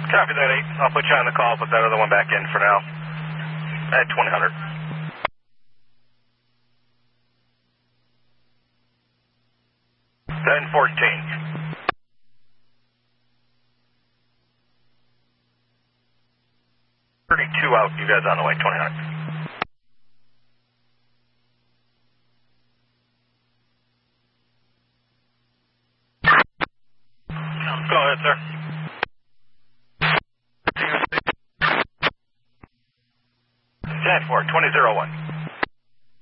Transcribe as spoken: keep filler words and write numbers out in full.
Copy that, eight. I'll put you on the call, put that other one back in for now. At twenty hundred. ten fourteen. thirty-two out, you guys on the way, twenty hundred. Go ahead, sir. ten four, twenty oh one.